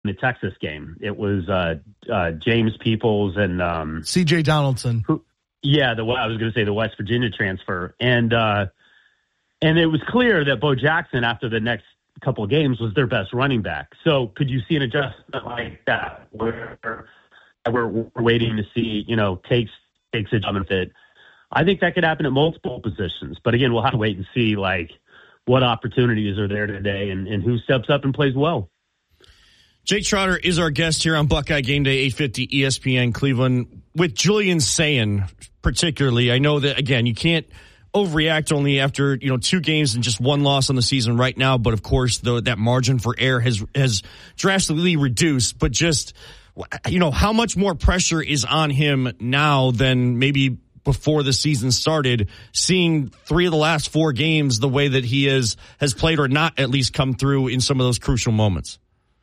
the Texas game. It was James Peoples and C.J. Donaldson. I was going to say the West Virginia transfer, and it was clear that Bo Jackson, after the next couple of games, was their best running back. So could you see an adjustment like that where we're waiting to see, takes a job and fit? I think that could happen at multiple positions. But again, we'll have to wait and see what opportunities are there today and who steps up and plays well. Jake Trotter is our guest here on Buckeye Game Day, 850 ESPN Cleveland. With Julian Sayin particularly, I know that, again, you can't overreact only after 2 games and just 1 loss on the season right now. But of course, that margin for error has drastically reduced. But just how much more pressure is on him now than maybe before the season started? Seeing 3 of the last 4 games the way that he has played, or not at least come through in some of those crucial moments.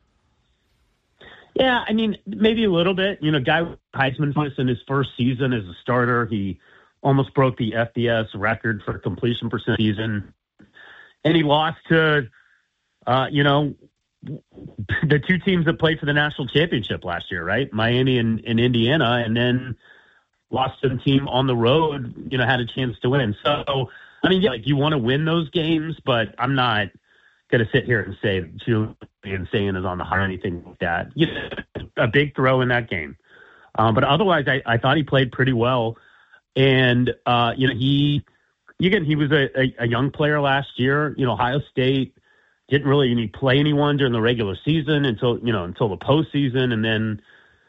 Yeah, I mean, maybe a little bit. Guy Heisman was in his first season as a starter. He almost broke the FBS record for completion percent season. And he lost to, the 2 teams that played for the national championship last year, right? Miami and Indiana, and then lost to the team on the road, had a chance to win. So, I mean, you want to win those games, but I'm not going to sit here and say Julian Sayin is on the high or anything like that. A big throw in that game. But otherwise, I thought he played pretty well. And, he was a young player last year. Ohio State didn't really play anyone during the regular season until the postseason. And then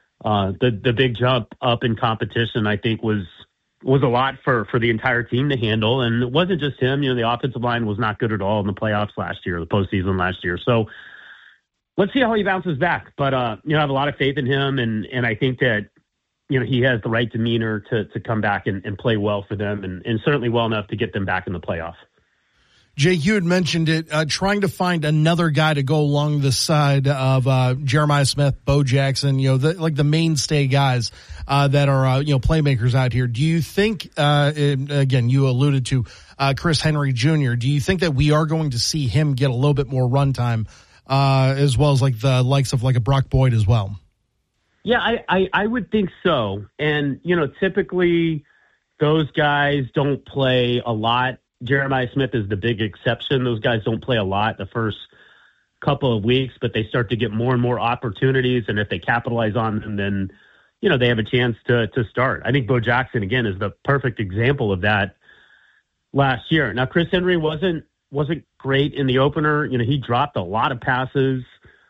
the big jump up in competition, I think, was a lot for the entire team to handle. And it wasn't just him. The offensive line was not good at all in the playoffs last year, the postseason last year. So let's see how he bounces back. But, I have a lot of faith in him. And I think that, he has the right demeanor to come back and play well for them, and certainly well enough to get them back in the playoff. Jake, you had mentioned it, trying to find another guy to go along the side of Jeremiah Smith, Bo Jackson, the mainstay guys that are, playmakers out here. Do you think, again, you alluded to Chris Henry Jr., do you think that we are going to see him get a little bit more run time, as well as the likes of a Brock Boyd as well? Yeah, I would think so. And, typically those guys don't play a lot. Jeremiah Smith is the big exception. Those guys don't play a lot the first couple of weeks, but they start to get more and more opportunities. And if they capitalize on them, then, they have a chance to start. I think Bo Jackson, again, is the perfect example of that last year. Now, Chris Henry wasn't great in the opener. He dropped a lot of passes.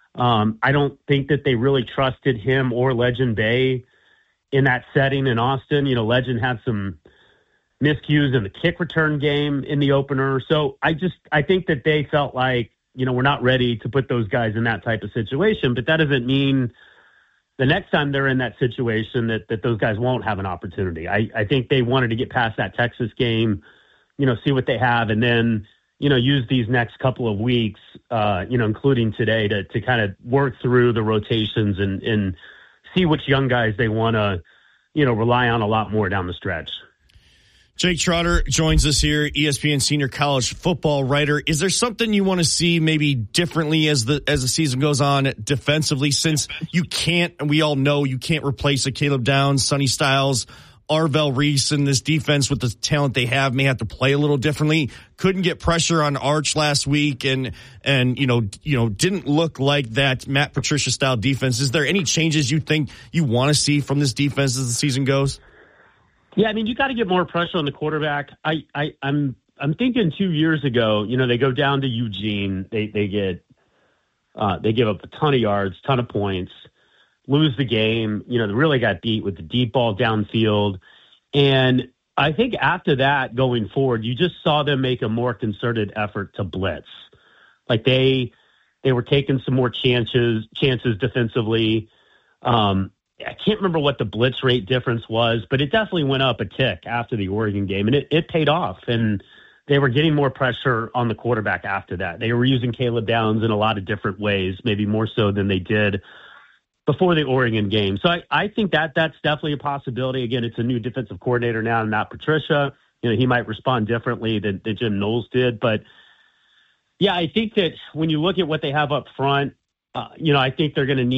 I don't think that they really trusted him or Legend Bay in that setting in Austin. Legend had some miscues in the kick return game in the opener. So I think that they felt like, we're not ready to put those guys in that type of situation, but that doesn't mean the next time they're in that situation that those guys won't have an opportunity. I think they wanted to get past that Texas game, see what they have, and then, use these next couple of weeks, including today to kind of work through the rotations and see which young guys they want to, rely on a lot more down the stretch. Jake Trotter joins us here, ESPN senior college football writer. Is there something you want to see maybe differently as the season goes on defensively, since you can't, and we all know you can't replace a Caleb Downs, Sonny Styles, Arvell Reese, and this defense with the talent they have may have to play a little differently. Couldn't get pressure on Arch last week, and didn't look like that Matt Patricia style defense. Is there any changes you think you want to see from this defense as the season goes? Yeah, I mean, you got to get more pressure on the quarterback. I'm thinking 2 years ago, they go down to Eugene, they give up a ton of yards, ton of points, lose the game. They really got beat with the deep ball downfield. And I think after that, going forward, you just saw them make a more concerted effort to blitz. Like they were taking some more chances defensively. I can't remember what the blitz rate difference was, but it definitely went up a tick after the Oregon game, and it paid off. And they were getting more pressure on the quarterback after that. They were using Caleb Downs in a lot of different ways, maybe more so than they did before the Oregon game. So I think that's definitely a possibility. Again, it's a new defensive coordinator now, Matt Patricia. He might respond differently than Jim Knowles did. But, yeah, I think that when you look at what they have up front, I think they're going to need